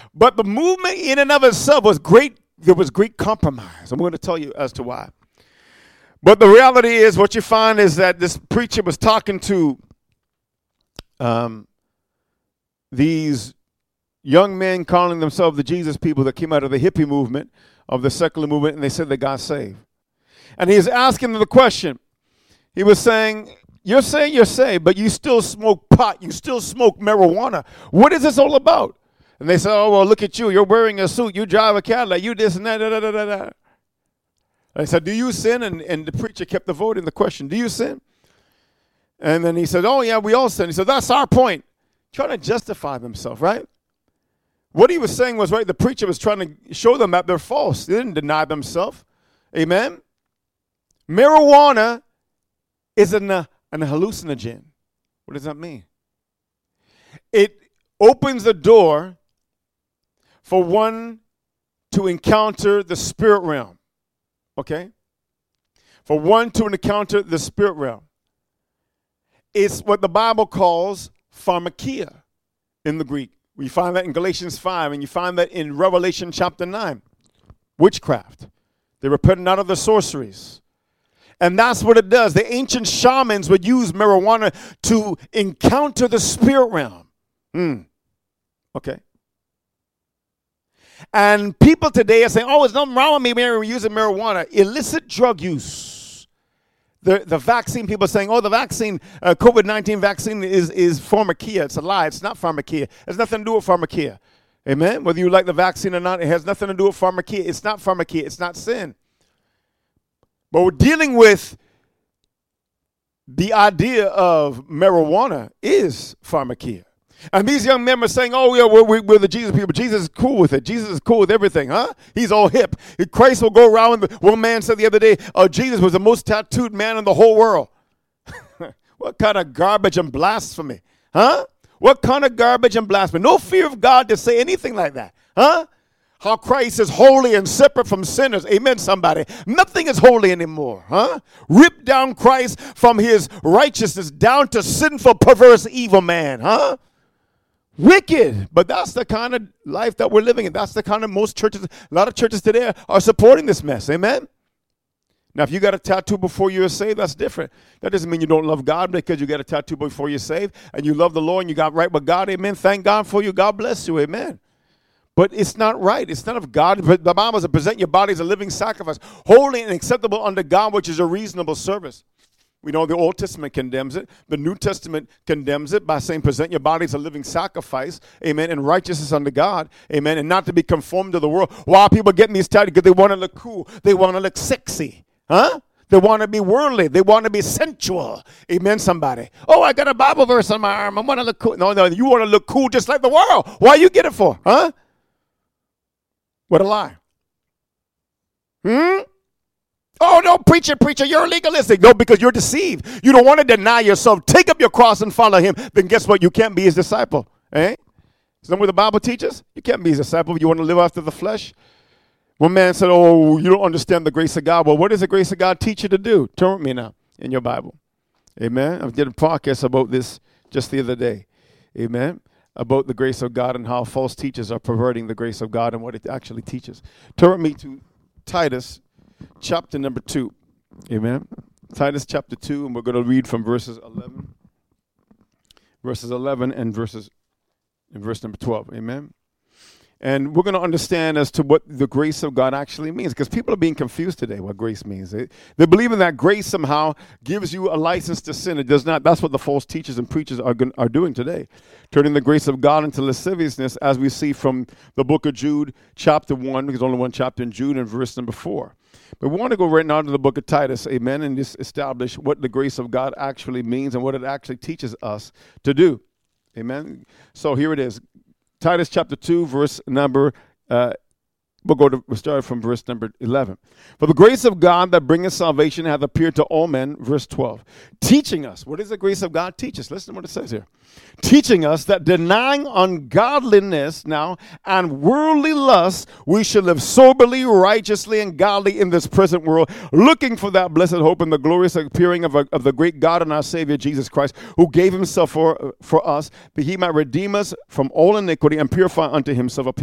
But the movement in and of itself was great. There was great compromise. I'm going to tell you as to why. But the reality is, what you find is that this preacher was talking to these young men calling themselves the Jesus people that came out of the hippie movement, of the secular movement, and they said they got saved. And he was asking them the question. He was saying, you're saying you're saved, but you still smoke pot. You still smoke marijuana. What is this all about? And they said, oh, well, look at you. You're wearing a suit. You drive a Cadillac. You this and that. Da, da, da, da, da. I said, do you sin? And the preacher kept avoiding the question, do you sin? And then he said, oh, yeah, we all sin. He said, that's our point. Trying to justify themselves, right? What he was saying was right. The preacher was trying to show them that they're false. They didn't deny themselves. Amen? Marijuana is an hallucinogen. What does that mean? It opens the door for one to encounter the spirit realm. Okay? For one to encounter the spirit realm. It's what the Bible calls pharmakia in the Greek. We find that in Galatians 5, and you find that in Revelation chapter 9. Witchcraft. They were putting out of the sorceries. And that's what it does. The ancient shamans would use marijuana to encounter the spirit realm. Okay. And people today are saying, oh, there's nothing wrong with me when we're using marijuana. Illicit drug use. The vaccine, people are saying, oh, the vaccine, COVID-19 vaccine is pharmakia. It's a lie. It's not pharmakia. It has nothing to do with pharmakia. Amen? Whether you like the vaccine or not, it has nothing to do with pharmakia. It's not pharmakia. It's not sin. But we're dealing with the idea of marijuana is pharmakia. And these young men were saying, oh, yeah, we're the Jesus people. Jesus is cool with it. Jesus is cool with everything, huh? He's all hip. Christ will go around. One man said the other day, Jesus was the most tattooed man in the whole world. What kind of garbage and blasphemy, huh? What kind of garbage and blasphemy? No fear of God to say anything like that, huh? How Christ is holy and separate from sinners. Amen, somebody. Nothing is holy anymore, huh? Rip down Christ from his righteousness down to sinful, perverse, evil man, huh? Wicked. But that's the kind of life that we're living in. That's the kind of most churches, a lot of churches today are supporting this mess. Amen? Now, if you got a tattoo before you're saved, that's different. That doesn't mean you don't love God because you got a tattoo before you're saved and you love the Lord and you got right with God. Amen. Thank God for you. God bless you. Amen. But it's not right. It's not of God. But the Bible says, present your body as a living sacrifice, holy and acceptable unto God, which is a reasonable service. We know the Old Testament condemns it. The New Testament condemns it by saying present your body as a living sacrifice, amen, and righteousness unto God, amen, and not to be conformed to the world. Why are people getting these tattoos? Because they want to look cool. They want to look sexy, huh? They want to be worldly. They want to be sensual. Amen, somebody. Oh, I got a Bible verse on my arm. I want to look cool. No, you want to look cool just like the world. Why you get it for, huh? What a lie. Oh, no, preacher, you're legalistic. No, because you're deceived. You don't want to deny yourself. Take up your cross and follow him. Then guess what? You can't be his disciple. Eh? Isn't that what the Bible teaches? You can't be his disciple if you want to live after the flesh. One man said, oh, you don't understand the grace of God. Well, what does the grace of God teach you to do? Turn with me now in your Bible. Amen. I did a podcast about this just the other day. Amen. About the grace of God and how false teachers are perverting the grace of God and what it actually teaches. Turn with me to Titus chapter number 2. Amen. Titus chapter 2, and we're going to read from verses 11 and verse number 12. Amen. And we're going to understand as to what the grace of God actually means, because people are being confused today what grace means. They believe in that grace somehow gives you a license to sin. It does not. That's what the false teachers and preachers are doing today, turning the grace of God into lasciviousness, as we see from the book of Jude, chapter 1, because only one chapter in Jude, and verse number 4. But we want to go right now to the book of Titus, amen, and just establish what the grace of God actually means and what it actually teaches us to do. Amen. So here it is. Titus chapter 2, verse number, we'll start from verse number 11. For the grace of God that bringeth salvation hath appeared to all men, verse 12. Teaching us, what does the grace of God teach us? Listen to what it says here. Teaching us that denying ungodliness now and worldly lust, we should live soberly, righteously, and godly in this present world, looking for that blessed hope and the glorious appearing of the great God and our Savior Jesus Christ, who gave himself for us, that he might redeem us from all iniquity and purify unto himself a people